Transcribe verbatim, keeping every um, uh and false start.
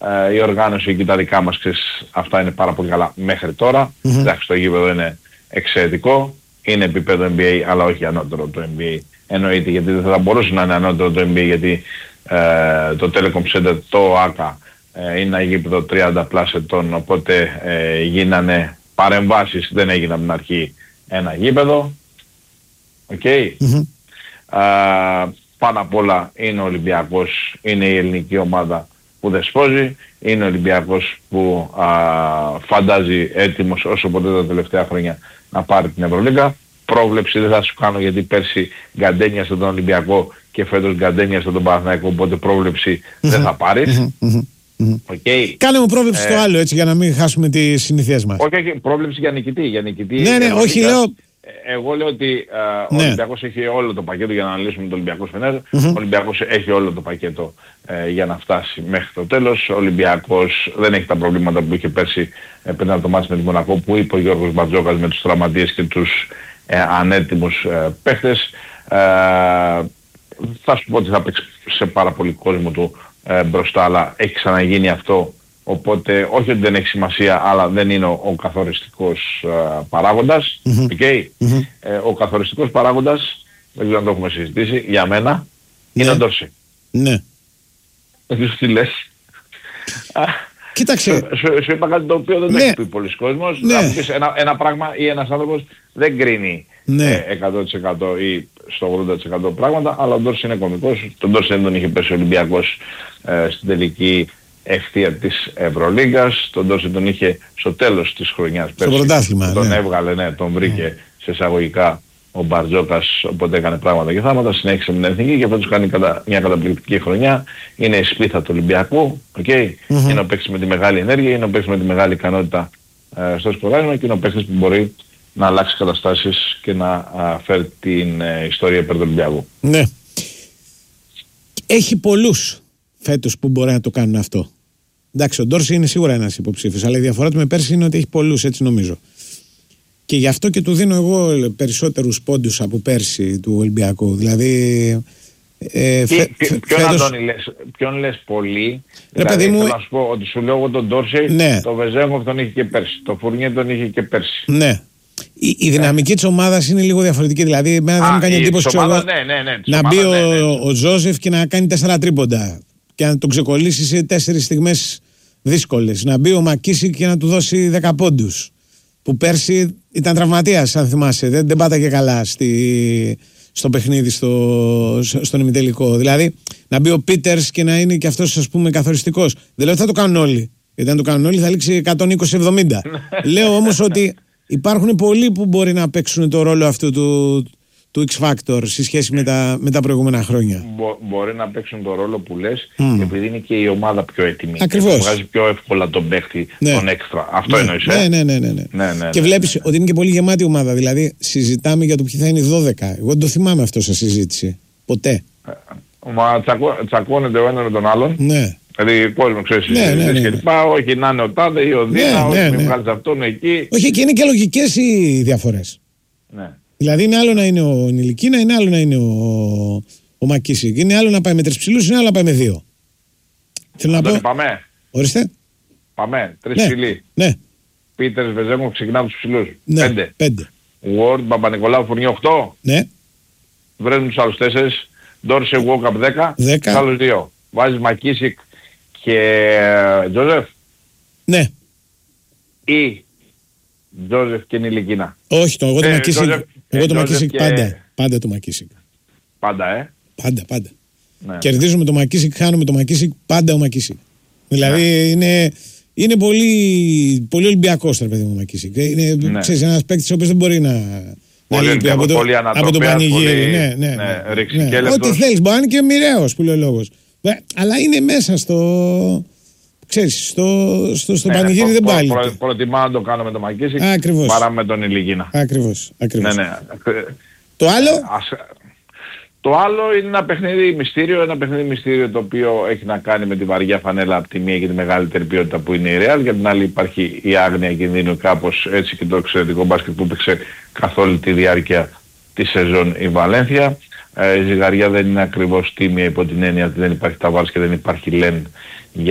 Ε, η οργάνωση και τα δικά μας, ξέρεις, αυτά είναι πάρα πολύ καλά μέχρι τώρα. Mm-hmm. Εντάξει, το γήπεδο είναι εξαιρετικό. Είναι επίπεδο N B A, αλλά όχι ανώτερο το N B A. Εννοείται, γιατί δεν θα μπορούσε να είναι ανώτερο το N B A, γιατί ε, το Telecom Center, το άκα, ε, είναι ένα γήπεδο τριάντα πλάς ετών, οπότε ε, γίνανε παρεμβάσεις, δεν έγινε από την αρχή ένα γήπεδο. Οκ. Okay. Mm-hmm. Ε, πάνω απ' όλα είναι ο Ολυμπιακός, είναι η ελληνική ομάδα που δεσπόζει, είναι ο Ολυμπιακός που α, φαντάζει έτοιμος όσο ποτέ τα τελευταία χρόνια να πάρει την Ευρωλίγκα. Πρόβλεψη δεν θα σου κάνω, γιατί πέρσι γκαντένια στον Ολυμπιακό και φέτος γκαντένια στον Παναθηναϊκό, οπότε πρόβλεψη mm-hmm. δεν θα πάρεις. Mm-hmm. Mm-hmm. Okay. Κάνε μου πρόβλεψη στο ε, άλλο, έτσι, για να μην χάσουμε τις συνήθειες μας. Όχι, όχι, πρόβλεψη για νικητή. Για νικητή ναι, ναι, όχι, λέω... Εγώ λέω ότι uh, ναι. ο Ολυμπιακός έχει όλο το πακέτο, για να αναλύσουμε το Ολυμπιακό Φενέρ. Mm-hmm. Ο Ολυμπιακός έχει όλο το πακέτο uh, για να φτάσει μέχρι το τέλος. Ο Ολυμπιακός δεν έχει τα προβλήματα που είχε πέρσι uh, πριν από το μάτς με τη Μονακό, που είπε ο Γιώργος Μπαρτζόκας με τους τραυματίες και τους uh, ανέτοιμους uh, παίχτες. Uh, θα σου πω ότι θα παίξει σε πάρα πολύ κόσμο του uh, μπροστά, αλλά έχει ξαναγίνει αυτό. Οπότε όχι ότι δεν έχει σημασία, αλλά δεν είναι ο, ο καθοριστικός uh, παράγοντας. Mm-hmm. Okay. Mm-hmm. Ε, ο καθοριστικός παράγοντας, δεν ξέρω αν το έχουμε συζητήσει, για μένα είναι ο Ντόρσεϊ. Ναι. Δεν ξέρω τι λες. Κοίταξε. Σου, σου, σου είπα κάτι το οποίο δεν ναι. το έχει πει πολλοί κόσμος. Ναι. Να πεις ένα, ένα πράγμα ή ένας άνθρωπος δεν κρίνει ναι. ε, εκατό τοις εκατό ή στο ογδόντα τοις εκατό πράγματα, αλλά ο Ντόρσεϊ είναι κωμικός. Τον Ντόρσεϊ δεν τον είχε πέσει ο Ολυμπιακός ε, στην τελική ευθεία της Ευρωλίγκας. Τον Ντόρσεϊ τον είχε στο τέλος της χρονιάς στο πρωτάθλημα. Τον ναι. έβγαλε, ναι, τον βρήκε ναι. σε εισαγωγικά ο Μπαρτζόκας, οπότε έκανε πράγματα και θάματα, συνέχισε με την εθνική και φέτος κάνει κατα... μια καταπληκτική χρονιά. Είναι η σπίθα του Ολυμπιακού, okay? mm-hmm. είναι ο παίκτης με τη μεγάλη ενέργεια, είναι ο παίκτης με τη μεγάλη ικανότητα ε, στο σκοράρισμα και είναι ο παίκτης που μπορεί να αλλάξει καταστάσεις και να α, φέρει την ε, ιστορία υπέρ του Ολυμπιακού. Ναι. Έχει πολλούς φέτος που μπορεί να το κάνουν αυτό. Εντάξει, ο Ντόρσεϊ είναι σίγουρα ένας υποψήφιος, αλλά η διαφορά του με πέρσι είναι ότι έχει πολλούς, έτσι νομίζω. Και γι' αυτό και του δίνω εγώ περισσότερους πόντους από πέρσι του Ολυμπιακού. Δηλαδή... Ε, φε, φε, ποιον, φέτος... Αντώνη, λες, ποιον λες πολύ? Ρε δηλαδή μου... θέλω να σου πω ότι σου λέω εγώ τον Ντόρσεϊ, ναι. το Βεζέγκοφ τον είχε και πέρσι, το Φουρνιέ τον είχε και πέρσι. Ναι. Η, η δυναμική της ομάδας είναι λίγο διαφορετική. Δηλαδή, εμένα δεν μου κάνει εντύπωση ξέρω, ομάδα, ναι, ναι, ναι, να μπει ναι, ναι, ναι. ο, ο Τζόζεφ και να κάνει τέσσερα τρίποντα και να τον ξεκολλήσει σε τέσσερις στιγμές δύσκολες. Να μπει ο Μακίσικ και να του δώσει δέκα πόντους. Που πέρσι ήταν τραυματίας, αν θυμάσαι. Δεν, δεν πάταγε καλά στη, στο παιχνίδι, στο, στον ημιτελικό. Δηλαδή, να μπει ο Πίτερς και να είναι και αυτός, ας πούμε, καθοριστικός. Δεν λέω ότι θα το κάνουν όλοι. Γιατί αν το κάνουν όλοι θα λήξει εκατόν είκοσι εβδομήντα. Λέω όμως ότι υπάρχουν πολλοί που μπορεί να παίξουν το ρόλο αυτού του, του X-Factor σε σχέση με τα, με τα προηγούμενα χρόνια. Μπο, μπορεί να παίξουν το ρόλο που λες, mm. επειδή είναι και η ομάδα πιο έτοιμη. Ακριβώς. Βγάζει πιο εύκολα τον παίχτη, ναι. τον έξτρα. Αυτό ναι. εννοείς, ναι, ναι, ναι, ναι, ναι. ναι, ναι Και ναι, βλέπεις ναι. ότι είναι και πολύ γεμάτη ομάδα. Δηλαδή συζητάμε για το ποιοι θα είναι οι δώδεκα. Εγώ δεν το θυμάμαι αυτό σε συζήτηση. Ποτέ. Μα τσακώ, τσακώνεται ο ένας με τον άλλον. Ναι. Δηλαδή κόσμο ξέρεις, ναι, ναι, ναι, ναι. και λοιπά, όχι να είναι ο τάδε ή ο δίνα, ναι, όχι ναι, μην ναι. βγάλεις αυτόν εκεί. Όχι, και είναι και λογικές οι διαφορές. Ναι. Δηλαδή είναι άλλο να είναι ο Νιλικίνα, είναι άλλο να είναι ο, ο Μακίσικ. Είναι άλλο να πάει με τρεις ψηλούς, είναι άλλο να πάει με δύο. Θέλω να πω... Πάμε. Ορίστε. Πάμε. Τρεις ναι. ψηλοί. Ναι. Πίτερς, Βεζέγκοφ, ξεκινάμε τους ψηλούς. Ναι. Πέντε. Πέντε. Ward, Παπα-Νικολάου, Φουρνιέ οκτώ. Ναι. Βραίνουν τους άλλους τέσσερις. Ντόρσεϊ, Walkup δέκα. δέκα. Άλλους δύο. Βάζεις Μακίσικ και Τζόζεφ. Ναι. Ή Τζόζεφ και Νιλικίνα. Όχι, το, εγώ το ε, Μακίσικ, Τζόζεφ, εγώ το ε, Μακίσικ και... πάντα. Πάντα το Μακίσικ. Πάντα, ε. Πάντα, πάντα. Ναι. Κερδίζουμε το Μακίσικ, χάνουμε το Μακίσικ, πάντα ο Μακίσικ. Δηλαδή ναι. είναι, είναι πολύ, πολύ Ολυμπιακός το παιδί μου ο Μακίσικ. Είναι ναι. ξέρεις, ένας παίκτης ο οποίος δεν μπορεί να... Πολύ να λείπει από το, από το πανηγύρι. Ναι, ναι, ναι, ναι. Ό,τι θέλεις, μπορεί να είναι και μοιραίος που λέει ο λόγος. Αλλά είναι μέσα στο... Ξέρεις, στο, στο, στο ναι, πανηγύρι ναι, δεν πάλι. Προ, προ, προτιμά να το κάνω με τον Μακίσικ παρά με τον Ηλικίνα. Ακριβώς, ακριβώς. Ναι, ναι. Το άλλο... Ας, το άλλο είναι ένα παιχνίδι μυστήριο, ένα παιχνίδι μυστήριο το οποίο έχει να κάνει με τη βαριά φανέλα από τη μία και τη μεγαλύτερη ποιότητα που είναι η Real. Για την άλλη υπάρχει η άγνοια κινδύνου, κάπως έτσι και το εξαιρετικό μπάσκετ που παίξε καθ' όλη τη διάρκεια της σεζόν η Βαλένθια. Ε, η ζυγαριά δεν είναι ακριβώς τίμια υπό την έννοια ότι δεν υπάρχει ταβάρς και δεν υπάρχει λεν